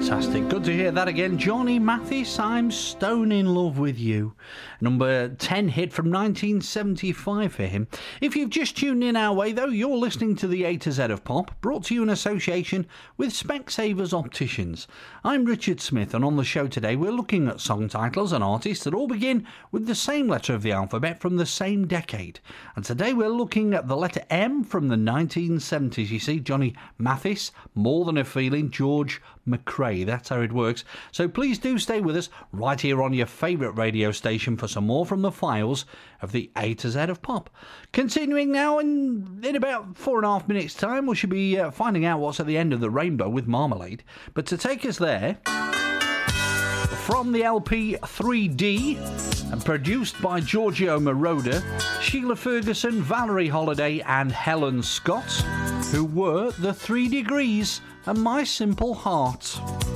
Fantastic. Good to hear that again. Johnny Mathis, I'm Stone in Love with You. Number 10 hit from 1975 for him. If you've just tuned in our way, though, you're listening to the A to Z of Pop, brought to you in association with Specsavers Opticians. I'm Richard Smith, and on the show today, we're looking at song titles and artists that all begin with the same letter of the alphabet from the same decade. And today we're looking at the letter M from the 1970s. You see, Johnny Mathis, More Than a Feeling, George McRae. That's how it works. So please do stay with us right here on your favourite radio station for some more from the files of the A to Z of Pop. Continuing now, in about 4.5 minutes' time, we should be finding out what's at the end of the rainbow with Marmalade. But to take us there, from the LP 3D, and produced by Giorgio Moroder, Sheila Ferguson, Valerie Holiday and Helen Scott, who were the 3 Degrees and My Simple Heart.